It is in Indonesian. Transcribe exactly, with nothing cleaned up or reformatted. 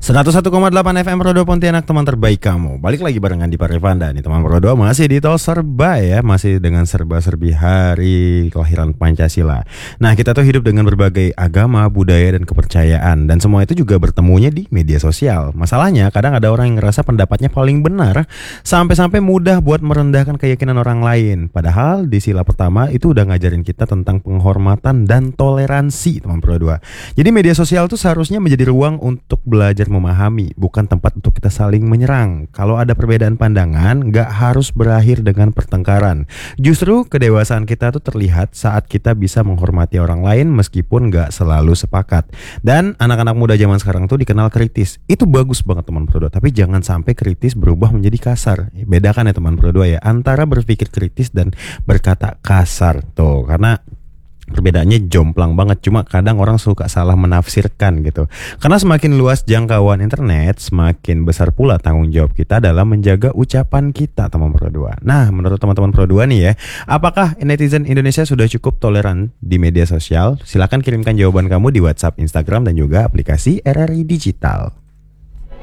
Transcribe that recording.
seratus satu koma delapan F M Pro dua Pontianak, teman terbaik kamu. Balik lagi barengan di Parivanda nih teman Pro dua, masih di Tol Serba ya, masih dengan serba-serbi hari kelahiran Pancasila. Nah, kita tuh hidup dengan berbagai agama, budaya dan kepercayaan, dan semua itu juga bertemunya di media sosial. Masalahnya kadang ada orang yang ngerasa pendapatnya paling benar, sampai-sampai mudah buat merendahkan keyakinan orang lain. Padahal di sila pertama itu udah ngajarin kita tentang penghormatan dan toleransi teman Pro dua. Jadi media sosial tuh seharusnya menjadi ruang untuk belajar memahami, bukan tempat untuk kita saling menyerang. Kalau ada perbedaan pandangan, gak harus berakhir dengan pertengkaran. Justru kedewasaan kita tuh terlihat saat kita bisa menghormati orang lain meskipun gak selalu sepakat. Dan anak-anak muda zaman sekarang tuh dikenal kritis. Itu bagus banget teman Pro dua, tapi jangan sampai kritis berubah menjadi kasar. Bedakan ya teman Pro dua ya, antara berpikir kritis dan berkata kasar tuh, karena perbedaannya jomplang banget. Cuma kadang orang suka salah menafsirkan gitu. Karena semakin luas jangkauan internet, semakin besar pula tanggung jawab kita dalam menjaga ucapan kita teman Pro dua. Nah, menurut teman-teman Pro dua nih ya, apakah netizen Indonesia sudah cukup toleran di media sosial? Silakan kirimkan jawaban kamu di WhatsApp, Instagram dan juga aplikasi R R I Digital.